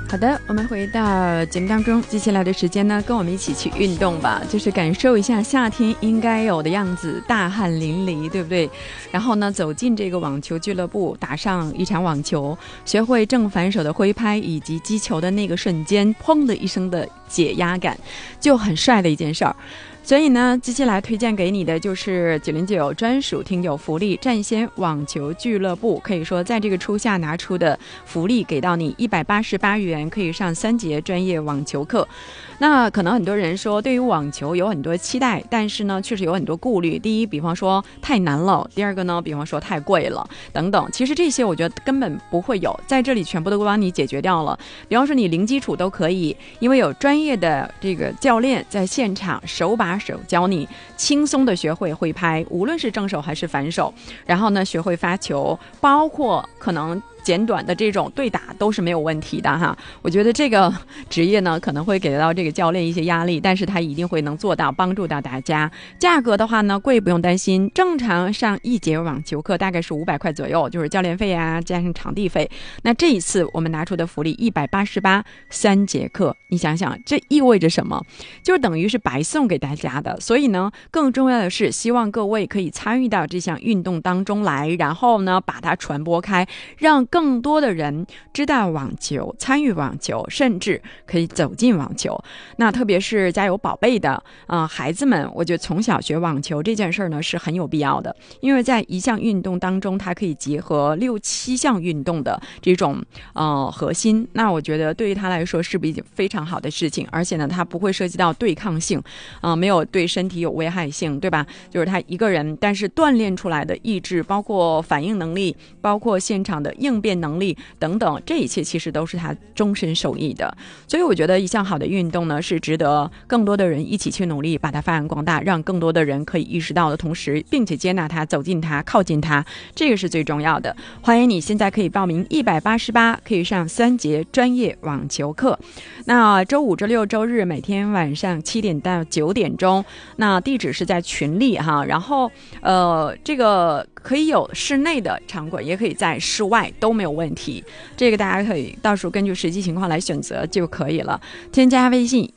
好的，我们回到节目当中，接下来的时间呢，跟我们一起去运动吧，就是感受一下夏天应该有的样子，大汗淋漓，对不对？然后呢，走进这个网球俱乐部，打上一场网球，学会正反手的挥拍以及击球的那个瞬间，砰的一声的解压感，就很帅的一件事儿。所以呢，接下来推荐给你的就是909专属听友福利战先网球俱乐部，可以说在这个初夏拿出的福利给到你188元，可以上3节专业网球课。那可能很多人说对于网球有很多期待，但是呢确实有很多顾虑。第一，比方说太难了，第二个呢比方说太贵了等等，其实这些我觉得根本不会有，在这里全部都帮你解决掉了。比方说你零基础都可以，因为有专业的这个教练在现场手把手教你轻松的学会挥拍，无论是正手还是反手，然后呢学会发球，包括可能简短的这种对打都是没有问题的哈。我觉得这个职业呢可能会给到这个教练一些压力，但是他一定会能做到帮助到大家。价格的话呢贵不用担心，正常上一节网球课大概是500块左右，就是教练费啊加上场地费。那这一次我们拿出的福利188 3节课，你想想这意味着什么？就是等于是白送给大家的。所以呢更重要的是希望各位可以参与到这项运动当中来，然后呢把它传播开，让更多的人知道网球，参与网球，甚至可以走进网球。那特别是家有宝贝的孩子们，我觉得从小学网球这件事呢是很有必要的，因为在一项运动当中它可以结合6、7项运动的这种核心，那我觉得对于他来说是一件非常好的事情，而且呢它不会涉及到对抗性没有对身体有危害性，对吧？就是他一个人但是锻炼出来的意志，包括反应能力，包括现场的应变能力等等，这一切其实都是他终身受益的。所以我觉得一项好的运动呢是值得更多的人一起去努力把它发扬光大，让更多的人可以意识到的同时，并且接纳它，走进它，靠近它，这个是最重要的。欢迎你现在可以报名188，可以上3节专业网球课。那周5、周6、周日每天晚上7点到9点钟，那地址是在群里哈。然后这个可以有室内的场馆，也可以在室外，都没有问题。这个大家可以到时候根据实际情况来选择就可以了。添加微信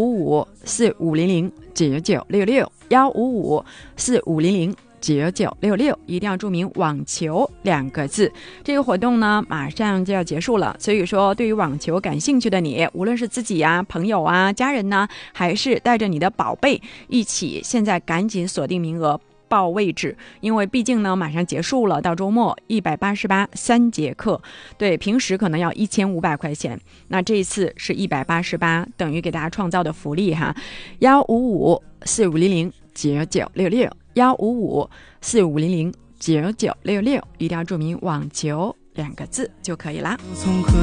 15545009966，15545009966，一定要注明网球2个字。这个活动呢马上就要结束了，所以说对于网球感兴趣的你，无论是自己啊、朋友啊、家人呢，还是带着你的宝贝一起，现在赶紧锁定名额报位置，因为毕竟呢马上结束了，到周末188 3节课，对，平时可能要1500块钱，那这一次是188，等于给大家创造的福利哈。15545009966，15545009966，一定要注明网球2个字就可以啦。